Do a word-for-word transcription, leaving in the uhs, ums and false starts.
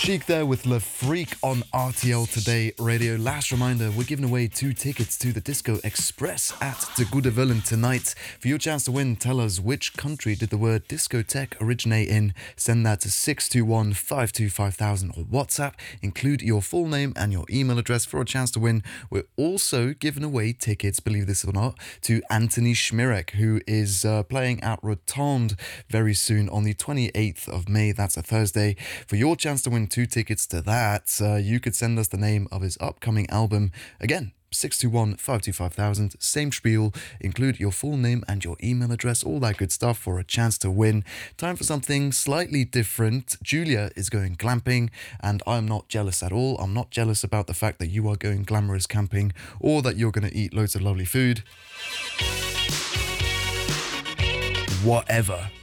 Chic there with Le Freak on R T L Today Radio. Last reminder, we're giving away two tickets to the Disco Express at the Goede Willen tonight. For your chance to win, tell us which country did the word discotheque originate in. Send that to six two one, five two five thousand or WhatsApp. Include your full name and your email address for a chance to win. We're also giving away tickets, believe this or not, to Anthony Schmirek, who is uh, playing at Rotonde very soon on the twenty-eighth of May. That's a Thursday. For your chance to win two tickets to that, uh, you could send us the name of his upcoming album. Again, six two one, five two five thousand, same spiel, include your full name and your email address, all that good stuff for a chance to win. Time for something slightly different. Julia is going glamping, and I'm not jealous at all. I'm not jealous about the fact that you are going glamorous camping or that you're going to eat loads of lovely food. Whatever.